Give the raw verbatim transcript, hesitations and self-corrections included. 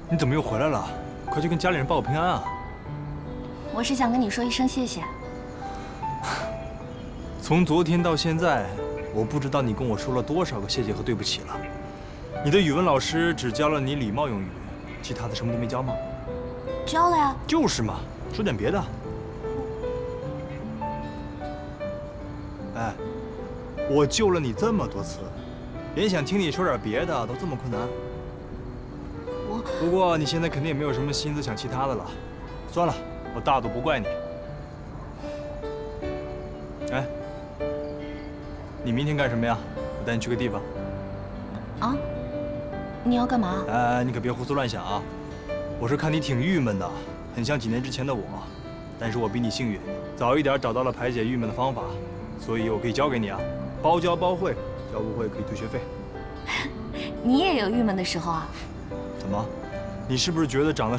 你怎么又回来了？快去跟家里人报个平安啊！ 我是想跟你说一声谢谢。 从昨天到现在，我不知道你跟我说了多少个谢谢和对不起了。你的语文老师只教了你礼貌用语，其他的什么都没教吗？ 教了呀。 就是嘛，说点别的。哎，我救了你这么多次，连想听你说点别的都这么困难。 我不过你现在肯定也没有什么心思想其他的了。算了，我大度不怪你。哎，你明天干什么呀？我带你去个地方。 啊？你要干嘛？ 哎，你可别胡思乱想啊！我是看你挺郁闷的，很像几年之前的我，但是我比你幸运，早一点找到了排解郁闷的方法，所以我可以教给你啊，包教包会，教不会可以退学费。 你也有郁闷的时候啊？ 怎么？你是不是觉得长得